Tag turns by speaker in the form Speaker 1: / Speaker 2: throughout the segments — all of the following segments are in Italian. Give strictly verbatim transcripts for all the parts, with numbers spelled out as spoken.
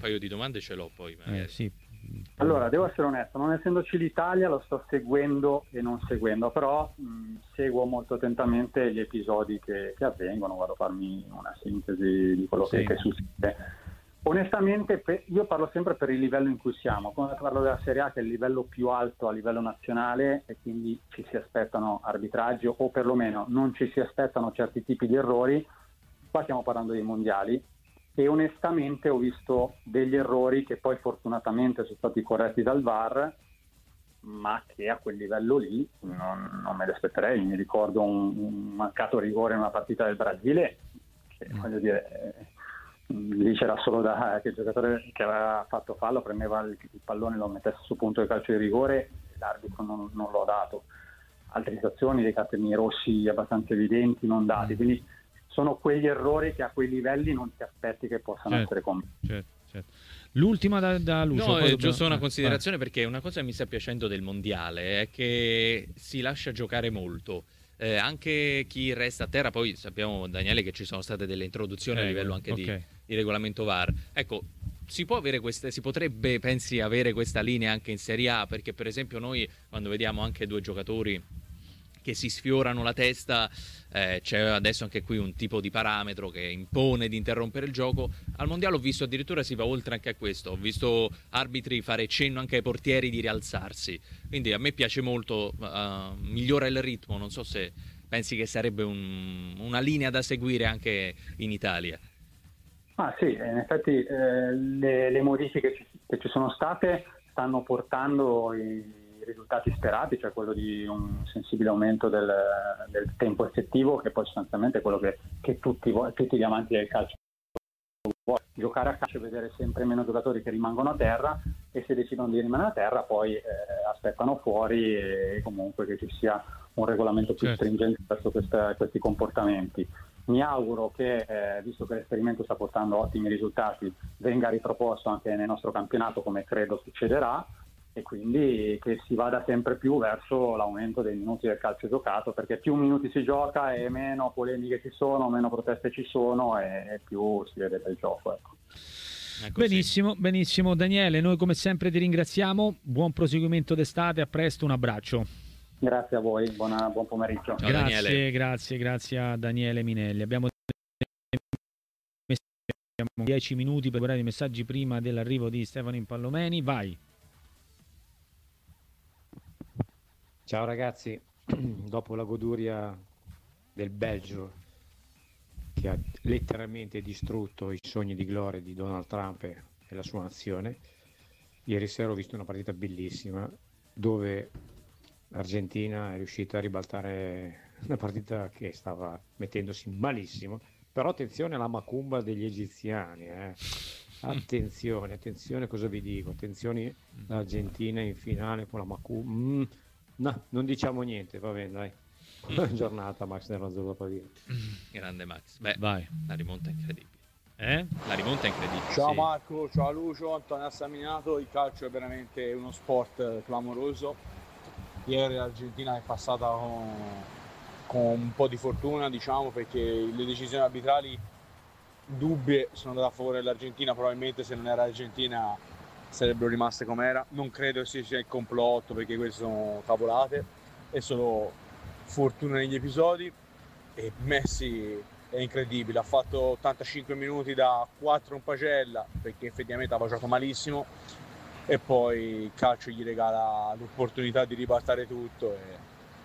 Speaker 1: paio di domande ce l'ho poi.
Speaker 2: Eh, sì.
Speaker 3: Allora, devo essere onesto, non essendoci l'Italia lo sto seguendo e non seguendo, però mh, seguo molto attentamente gli episodi che, che avvengono, vado a farmi una sintesi di quello
Speaker 2: Sì.
Speaker 3: che, che succede. Onestamente pe- io parlo sempre per il livello in cui siamo, quando parlo della Serie A che è il livello più alto a livello nazionale e quindi ci si aspettano arbitraggi o perlomeno non ci si aspettano certi tipi di errori, qua stiamo parlando dei mondiali. E onestamente ho visto degli errori che poi fortunatamente sono stati corretti dal V A R, ma che a quel livello lì non, non me li aspetterei. Mi ricordo un, un mancato rigore in una partita del Brasile che mm. voglio dire eh, lì c'era solo da che il giocatore che aveva fatto fallo prendeva il, il pallone e lo mettesse su punto di calcio di rigore, l'arbitro non, non l'ha dato. Altre situazioni, dei cartellini rossi abbastanza evidenti non dati, mm. quindi sono quegli errori che a quei livelli non ti aspetti che possano
Speaker 2: certo,
Speaker 3: essere commessi.
Speaker 2: Certo, certo. L'ultima da, da Lucio.
Speaker 1: No,
Speaker 2: poi
Speaker 1: è
Speaker 2: dobbiamo...
Speaker 1: giusto una
Speaker 2: ah,
Speaker 1: considerazione,
Speaker 2: vai.
Speaker 1: perché una cosa che mi sta piacendo del mondiale è che si lascia giocare molto. Eh, anche chi resta a terra, poi sappiamo, Daniele, che ci sono state delle introduzioni eh, a livello anche okay. di, di regolamento V A R. Ecco, si può avere queste, si potrebbe, pensi, avere questa linea anche in Serie A, perché per esempio noi quando vediamo anche due giocatori che si sfiorano la testa, eh, c'è adesso anche qui un tipo di parametro che impone di interrompere il gioco. Al mondiale ho visto addirittura si va oltre anche a questo, ho visto arbitri fare cenno anche ai portieri di rialzarsi, quindi a me piace molto, uh, migliora il ritmo. Non so se pensi che sarebbe un, una linea da seguire anche in Italia.
Speaker 3: Ah sì, in effetti eh, le, le modifiche che ci sono state stanno portando i risultati sperati, cioè quello di un sensibile aumento del, del tempo effettivo, che poi sostanzialmente è quello che, che tutti, tutti gli amanti del calcio vogliono. Giocare a calcio e vedere sempre meno giocatori che rimangono a terra, e se decidono di rimanere a terra poi eh, aspettano fuori, e comunque che ci sia un regolamento più certo. stringente verso questa, questi comportamenti. Mi auguro che, eh, visto che l'esperimento sta portando ottimi risultati, venga riproposto anche nel nostro campionato, come credo succederà, e quindi che si vada sempre più verso l'aumento dei minuti del calcio giocato, perché più minuti si gioca e meno polemiche ci sono, meno proteste ci sono e più si vede del gioco, ecco.
Speaker 2: Benissimo, benissimo Daniele, noi come sempre ti ringraziamo, buon proseguimento d'estate, a presto, un abbraccio.
Speaker 3: Grazie a voi, buona, buon pomeriggio.
Speaker 2: Ciao, grazie, Daniele. grazie, grazie a Daniele Minelli. Abbiamo dieci minuti per guardare i messaggi prima dell'arrivo di Stefano Impallomeni, vai.
Speaker 4: Ciao ragazzi, dopo la goduria del Belgio che ha letteralmente distrutto i sogni di gloria di Donald Trump e la sua nazione, ieri sera ho visto una partita bellissima dove l'Argentina è riuscita a ribaltare una partita che stava mettendosi malissimo, però attenzione alla macumba degli egiziani, eh. attenzione, attenzione cosa vi dico, attenzione l'Argentina in finale con la macumba. Mm. No, non diciamo niente, va bene, dai. Buona giornata, Max dell'Azzurro Pavia.
Speaker 1: Grande Max. Beh,
Speaker 2: vai.
Speaker 1: La rimonta è incredibile.
Speaker 2: Eh?
Speaker 1: La rimonta è incredibile.
Speaker 5: Ciao
Speaker 1: sì.
Speaker 5: Marco, ciao Lucio, Antonio Assaminato. Il calcio è veramente uno sport clamoroso. Ieri l'Argentina è passata con, con un po' di fortuna, diciamo, perché le decisioni arbitrali dubbie sono andate a favore dell'Argentina. Probabilmente se non era l'Argentina sarebbero rimaste com'era. Non credo sia il complotto, perché queste sono cavolate, è solo fortuna negli episodi. E Messi è incredibile, ha fatto ottantacinque minuti da quattro in pagella, perché effettivamente ha giocato malissimo, e poi il calcio gli regala l'opportunità di ribaltare tutto e,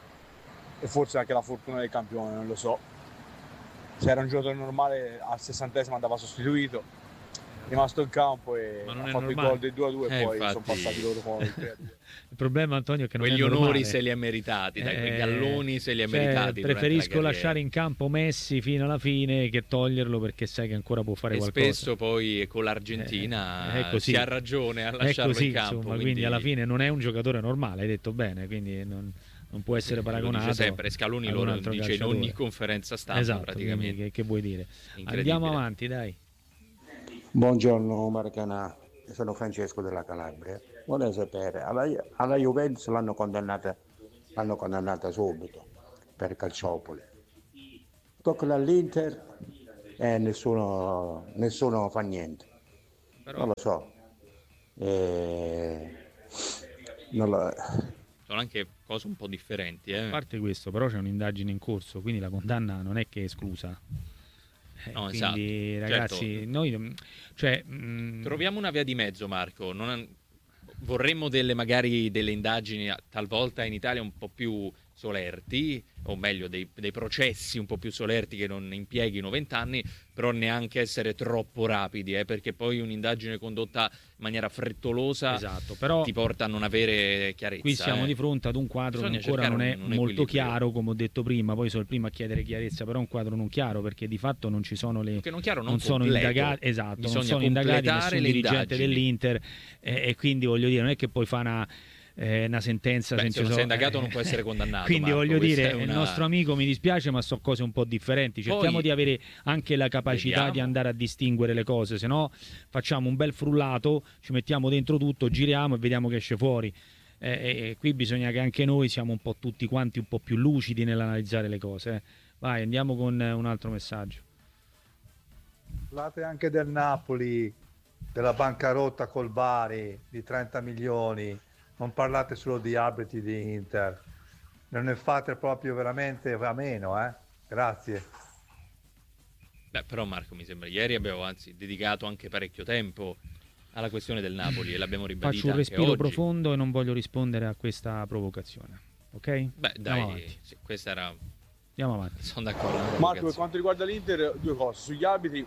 Speaker 5: e forse anche la fortuna del campione, non lo so. Se era un giocatore normale al sessantesimo andava sostituito, rimasto in campo e ha fatto normale. Il gol del due a due e
Speaker 1: eh,
Speaker 5: poi
Speaker 1: infatti...
Speaker 5: sono passati loro con il tre a due.
Speaker 2: Il problema, Antonio, è che non
Speaker 1: quegli
Speaker 2: è normale.
Speaker 1: onori se li ha meritati, dai, eh, quei galloni se li ha
Speaker 2: cioè,
Speaker 1: meritati.
Speaker 2: Preferisco lasciare in campo Messi fino alla fine che toglierlo, perché sai che ancora può fare
Speaker 1: e
Speaker 2: qualcosa.
Speaker 1: Spesso poi con l'Argentina
Speaker 2: eh, è così.
Speaker 1: si ha ragione a lasciarlo
Speaker 2: così,
Speaker 1: in campo.
Speaker 2: Insomma,
Speaker 1: quindi...
Speaker 2: quindi alla fine non è un giocatore normale, hai detto bene, quindi non, non può essere paragonato.
Speaker 1: Lo dice sempre, Scaloni lo dice calciatore. In ogni conferenza stampa,
Speaker 2: esatto,
Speaker 1: praticamente.
Speaker 2: Che, che vuoi dire? Andiamo avanti, dai.
Speaker 6: Buongiorno Marcanà, sono Francesco della Calabria. Vorrei sapere, alla, alla Juventus l'hanno condannata, l'hanno condannata subito per Calciopoli. Tocca all'Inter e nessuno, nessuno fa niente. Però... non lo so. Eh... Non lo...
Speaker 1: Sono anche cose un po' differenti. Eh.
Speaker 2: A parte questo, però c'è un'indagine in corso, quindi la condanna non è che è esclusa. Eh,
Speaker 1: no,
Speaker 2: quindi,
Speaker 1: esatto.
Speaker 2: ragazzi,
Speaker 1: certo.
Speaker 2: noi cioè, mh...
Speaker 1: troviamo una via di mezzo, Marco. Non... Vorremmo delle magari delle indagini talvolta in Italia un po' più solerti, o meglio dei, dei processi un po' più solerti che non impieghino vent'anni, però neanche essere troppo rapidi, eh, perché poi un'indagine condotta in maniera frettolosa
Speaker 2: esatto, però
Speaker 1: ti porta a non avere chiarezza.
Speaker 2: Qui siamo
Speaker 1: eh.
Speaker 2: di fronte ad un quadro
Speaker 1: Bisogna
Speaker 2: che ancora non è
Speaker 1: un, un
Speaker 2: molto chiaro, come ho detto prima, poi sono il primo a chiedere chiarezza, però è un quadro non chiaro perché di fatto non ci sono le
Speaker 1: non, chiaro, non,
Speaker 2: non sono indagati, esatto, non sono indagati nessun dirigente dell'Inter e, e quindi voglio dire non è che poi fa una Eh, una sentenza
Speaker 1: Beh,
Speaker 2: senza
Speaker 1: se non
Speaker 2: so...
Speaker 1: sei indagato non può essere condannato.
Speaker 2: Quindi
Speaker 1: Marco,
Speaker 2: voglio dire
Speaker 1: una...
Speaker 2: il nostro amico mi dispiace ma so cose un po' differenti, cerchiamo
Speaker 1: Poi,
Speaker 2: di avere anche la capacità
Speaker 1: vediamo.
Speaker 2: di andare a distinguere le cose, se no facciamo un bel frullato, ci mettiamo dentro tutto, giriamo e vediamo che esce fuori. Eh, eh, qui bisogna che anche noi siamo un po' tutti quanti un po' più lucidi nell'analizzare le cose. eh. Vai, andiamo con un altro messaggio.
Speaker 7: Parlate anche del Napoli, della bancarotta col Bari di trenta milioni. Non parlate solo di arbitri di Inter, non ne fate proprio veramente a meno, eh? Grazie.
Speaker 1: Beh, però Marco, mi sembra, ieri abbiamo anzi dedicato anche parecchio tempo alla questione del Napoli e l'abbiamo ribadita.
Speaker 2: Faccio un respiro
Speaker 1: oggi.
Speaker 2: profondo e non voglio rispondere a questa provocazione, ok?
Speaker 1: Beh, dai, sì, questa era...
Speaker 2: Andiamo avanti.
Speaker 1: Sono d'accordo.
Speaker 5: Marco, per quanto riguarda l'Inter, due cose. Sugli arbitri,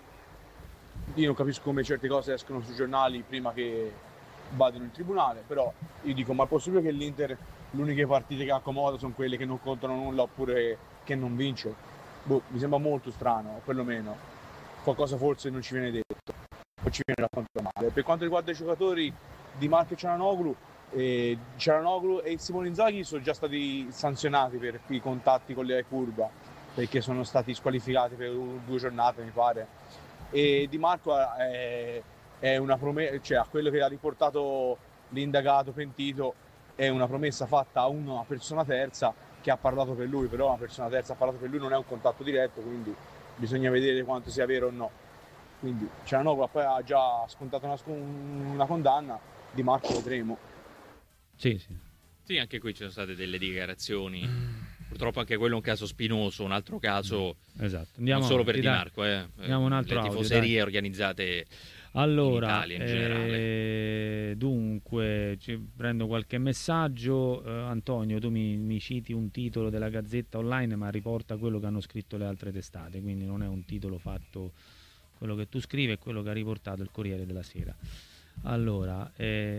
Speaker 5: io non capisco come certe cose escono sui giornali prima che vadano in tribunale, però io dico, ma è possibile che l'Inter le uniche partite che accomoda sono quelle che non contano nulla oppure che non vince? Boh, mi sembra molto strano, o perlomeno qualcosa forse non ci viene detto o ci viene raccontato male. Per quanto riguarda i giocatori di Marco e Cialanoglu, eh, Cialanoglu e Simone Inzaghi sono già stati sanzionati per i contatti con le curva perché sono stati squalificati per due giornate mi pare, e Di Marco è è una promessa, cioè a quello che ha riportato l'indagato pentito è una promessa fatta a una persona terza che ha parlato per lui, però una persona terza ha parlato per lui, non è un contatto diretto, quindi bisogna vedere quanto sia vero o no. Quindi Cialanoglu poi ha già scontato una, una condanna, Di Marco vedremo.
Speaker 2: Sì, sì.
Speaker 1: Sì, anche qui ci sono state delle dichiarazioni. Purtroppo anche quello è un caso spinoso, un altro caso
Speaker 2: esatto. Andiamo
Speaker 1: non solo
Speaker 2: avanti,
Speaker 1: per Di
Speaker 2: dai.
Speaker 1: Marco, eh.
Speaker 2: Andiamo un altro
Speaker 1: le
Speaker 2: audio,
Speaker 1: tifoserie
Speaker 2: dai.
Speaker 1: organizzate
Speaker 2: allora,
Speaker 1: in Italia in generale.
Speaker 2: Eh, dunque, ci prendo qualche messaggio. Eh, Antonio, tu mi, mi citi un titolo della Gazzetta Online, ma riporta quello che hanno scritto le altre testate, quindi non è un titolo fatto, quello che tu scrivi è quello che ha riportato il Corriere della Sera. Allora,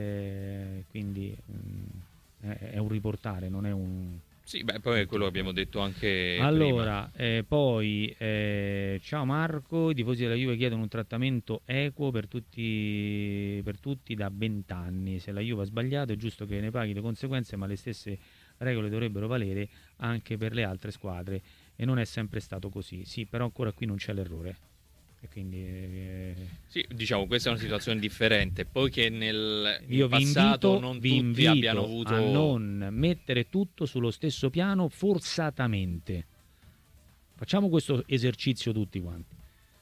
Speaker 2: eh, quindi mh, è, è un riportare, non è un...
Speaker 1: Sì, beh, poi è quello che abbiamo detto anche
Speaker 2: allora, eh, poi eh, ciao Marco, i tifosi della Juve chiedono un trattamento equo per tutti, per tutti da vent'anni. Se la Juve ha sbagliato è giusto che ne paghi le conseguenze, ma le stesse regole dovrebbero valere anche per le altre squadre e non è sempre stato così. Sì, però ancora qui non c'è l'errore. E quindi eh...
Speaker 1: sì, diciamo, questa è una situazione differente. Poi che nel
Speaker 2: io vi
Speaker 1: passato
Speaker 2: invito,
Speaker 1: non
Speaker 2: vi
Speaker 1: tutti
Speaker 2: invito
Speaker 1: abbiano avuto
Speaker 2: a non mettere tutto sullo stesso piano forzatamente. Facciamo questo esercizio tutti quanti.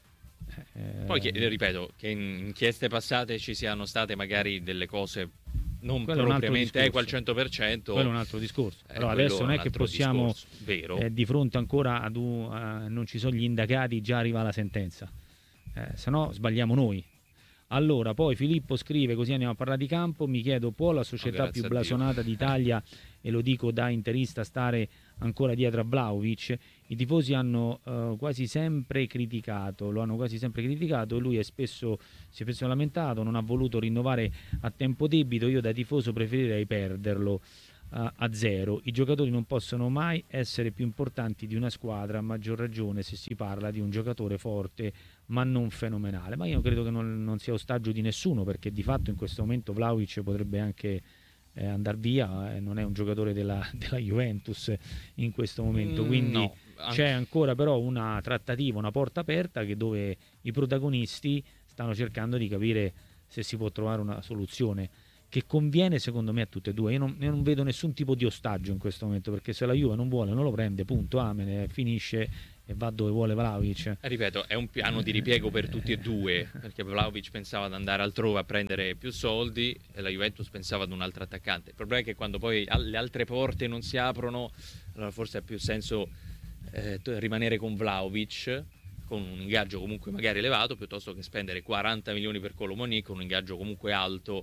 Speaker 1: Eh... Poi che, ripeto, che in inchieste passate ci siano state magari delle cose non
Speaker 2: quello
Speaker 1: propriamente equa al cento per cento.
Speaker 2: Quello è un altro discorso.
Speaker 1: Eh,
Speaker 2: Però adesso non è che possiamo
Speaker 1: discorso, vero.
Speaker 2: Eh, di fronte ancora ad un, uh, non ci sono gli indagati, già arriva la sentenza. Eh, se no sbagliamo noi. Allora, poi Filippo scrive, così andiamo a parlare di campo, mi chiedo, può la società
Speaker 1: oh,
Speaker 2: più blasonata d'Italia, e lo dico da interista, stare ancora dietro a Vlahovic? I tifosi hanno uh, quasi sempre criticato, lo hanno quasi sempre criticato, lui è spesso, si è spesso lamentato, non ha voluto rinnovare a tempo debito, io da tifoso preferirei perderlo. A zero. I giocatori non possono mai essere più importanti di una squadra, a maggior ragione se si parla di un giocatore forte ma non fenomenale. Ma io credo che non, non sia ostaggio di nessuno, perché di fatto in questo momento Vlahovic potrebbe anche eh, andare via, eh, non è un giocatore della, della Juventus in questo momento, quindi
Speaker 1: no,
Speaker 2: c'è ancora però una trattativa, una porta aperta, che dove i protagonisti stanno cercando di capire se si può trovare una soluzione che conviene secondo me a tutte e due. Io non, io non vedo nessun tipo di ostaggio in questo momento, perché se la Juve non vuole non lo prende, punto, amene, finisce, e va dove vuole Vlahovic.
Speaker 1: Eh, ripeto, è un piano di ripiego per tutti e due, perché Vlahovic pensava ad andare altrove a prendere più soldi e la Juventus pensava ad un altro attaccante. Il problema è che quando poi le altre porte non si aprono, allora forse ha più senso eh, rimanere con Vlahovic, con un ingaggio comunque magari elevato, piuttosto che spendere quaranta milioni per Colomoni con un ingaggio comunque alto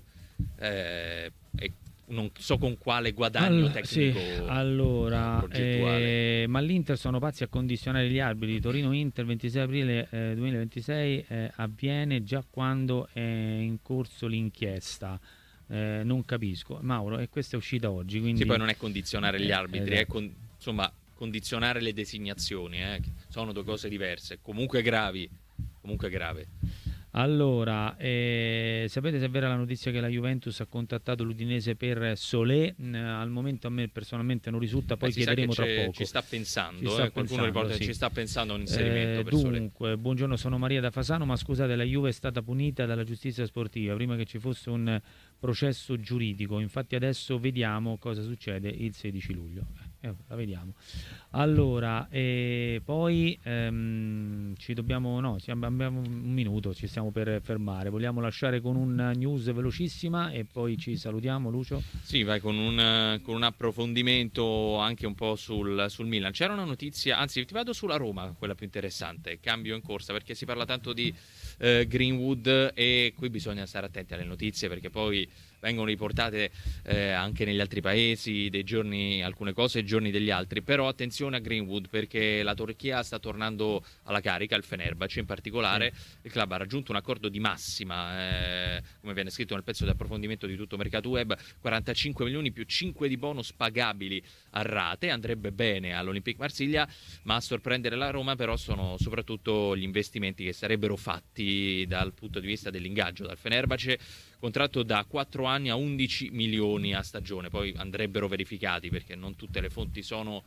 Speaker 1: eh, e non so con quale guadagno
Speaker 2: All-
Speaker 1: tecnico.
Speaker 2: Sì, allora, eh, ma l'Inter sono pazzi a condizionare gli arbitri. Torino-Inter ventisei aprile eh, duemilaventisei eh, avviene già quando è in corso l'inchiesta. Eh, non capisco, Mauro, e questa è uscita oggi. Quindi...
Speaker 1: Sì, poi non è condizionare gli arbitri,
Speaker 2: eh,
Speaker 1: è con, insomma condizionare le designazioni, eh, sono due cose diverse, comunque gravi, comunque grave.
Speaker 2: Allora, eh, sapete se è vera la notizia che la Juventus ha contattato l'Udinese per Solé? Mm, al momento a me personalmente non risulta, poi
Speaker 1: Beh,
Speaker 2: chiederemo tra
Speaker 1: c'è,
Speaker 2: poco.
Speaker 1: Ci sta pensando,
Speaker 2: ci sta
Speaker 1: eh, qualcuno
Speaker 2: pensando,
Speaker 1: riporta
Speaker 2: sì.
Speaker 1: che ci sta pensando a un inserimento
Speaker 2: eh,
Speaker 1: per Solé.
Speaker 2: Dunque, buongiorno, sono Maria da Fasano, ma scusate, la Juve è stata punita dalla giustizia sportiva prima che ci fosse un processo giuridico, infatti adesso vediamo cosa succede il sedici luglio. Eh, la vediamo. Allora, e poi ehm, ci dobbiamo, no, abbiamo un minuto, ci stiamo per fermare. Vogliamo lasciare con una news velocissima e poi ci salutiamo, Lucio?
Speaker 1: Sì, vai con un, con un approfondimento anche un po' sul, sul Milan. C'era una notizia, anzi ti vado sulla Roma, quella più interessante, cambio in corsa, perché si parla tanto di eh, Greenwood e qui bisogna stare attenti alle notizie perché poi vengono riportate eh, anche negli altri paesi dei giorni, alcune cose e giorni degli altri, però attenzione a Greenwood perché la Turchia sta tornando alla carica, il Fenerbahce in particolare, sì. Il club ha raggiunto un accordo di massima, eh, come viene scritto nel pezzo di approfondimento di Tutto Mercato Web, quarantacinque milioni più cinque di bonus pagabili a rate, andrebbe bene all'Olympique Marsiglia, ma a sorprendere la Roma però sono soprattutto gli investimenti che sarebbero fatti dal punto di vista dell'ingaggio dal Fenerbahce, contratto da quattro anni a undici milioni a stagione, poi andrebbero verificati perché non tutte le fonti sono,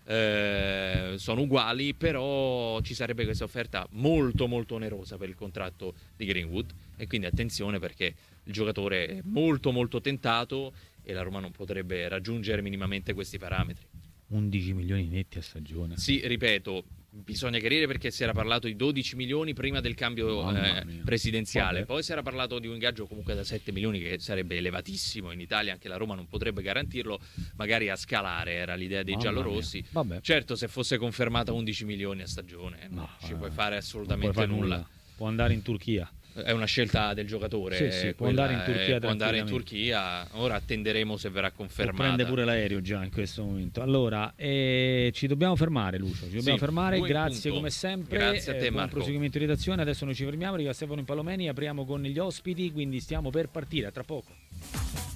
Speaker 1: eh, sono uguali, però ci sarebbe questa offerta molto molto onerosa per il contratto di Greenwood e quindi attenzione perché il giocatore è molto molto tentato e la Roma non potrebbe raggiungere minimamente questi parametri.
Speaker 2: undici milioni netti a stagione.
Speaker 1: Sì, ripeto, bisogna chiarire perché si era parlato di dodici milioni prima del cambio eh, presidenziale. Vabbè. Poi si era parlato di un ingaggio comunque da sette milioni che sarebbe elevatissimo in Italia, anche la Roma non potrebbe garantirlo, magari a scalare era l'idea dei Mamma giallorossi. Certo, se fosse confermata undici milioni a stagione no, non ci eh, puoi fare assolutamente
Speaker 2: puoi fare
Speaker 1: nulla.
Speaker 2: nulla. Può andare in Turchia.
Speaker 1: È una scelta del giocatore,
Speaker 2: sì, sì, può andare in Turchia,
Speaker 1: può andare in Turchia. Ora attenderemo se verrà confermata.
Speaker 2: Prende pure l'aereo già in questo momento. Allora, eh, ci dobbiamo fermare, Lucio. Ci dobbiamo sì, fermare. Grazie punto. Come sempre.
Speaker 1: Grazie a te,
Speaker 2: eh, buon
Speaker 1: Marco.
Speaker 2: Proseguimento di redazione. Adesso noi ci fermiamo. Arriva Stefano Impallomeni. Apriamo con gli ospiti. Quindi stiamo per partire. Tra poco.